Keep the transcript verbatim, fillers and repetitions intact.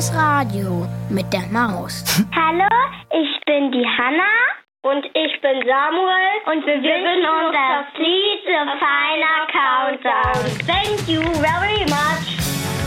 Das Radio mit der Maus. Hallo, ich bin die Hanna. Und ich bin Samuel. Und wir, wir wünschen uns das Lied The Final Countdown. Thank you very much.